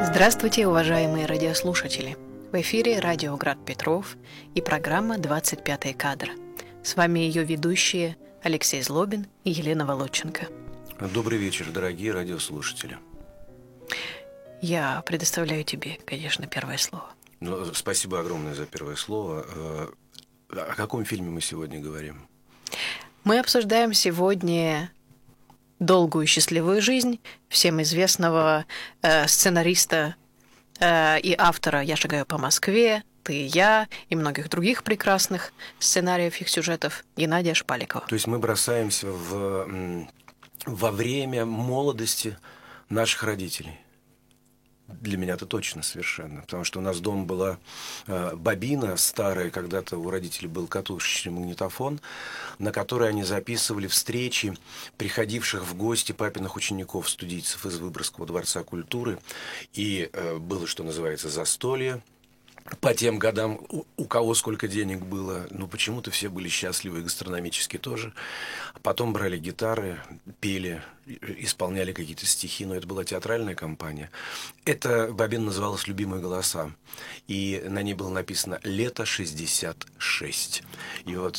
Здравствуйте, уважаемые радиослушатели! В эфире радио Град Петров и программа «25-й кадр». С вами ее ведущие Алексей Злобин и Елена Володченко. Добрый вечер, дорогие радиослушатели. Я предоставляю тебе, конечно, первое слово. Спасибо огромное за первое слово. О каком фильме мы сегодня говорим? Мы обсуждаем сегодня «Долгую и счастливую жизнь» всем известного сценариста и автора «Я шагаю по Москве», «Ты и я» и многих других прекрасных сценариев и сюжетов Геннадия Шпаликова. То есть мы бросаемся во время молодости наших родителей. Для меня это точно совершенно. Потому что у нас дома была бобина старая, когда-то у родителей был катушечный магнитофон, на который они записывали встречи приходивших в гости папиных учеников, студийцев из Выборгского дворца культуры. И было, что называется, застолье. По тем годам, у кого сколько денег было, почему-то все были счастливы, и гастрономически тоже. А потом брали гитары, пели, исполняли какие-то стихи, но это была театральная компания. Эта бобина называлась «Любимые голоса», и на ней было написано «Лето 66». И вот